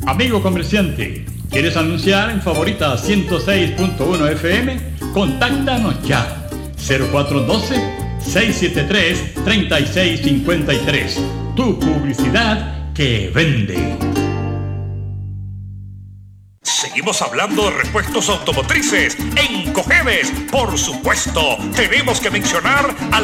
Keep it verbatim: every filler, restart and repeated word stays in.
Amigo comerciante, ¿quieres anunciar en Favorita ciento seis punto uno F M? Contáctanos ya. cero cuatro uno dos, seis siete tres, tres seis cinco tres. Tu publicidad que vende. Seguimos hablando de repuestos automotrices en Cogedes. Por supuesto, tenemos que mencionar a la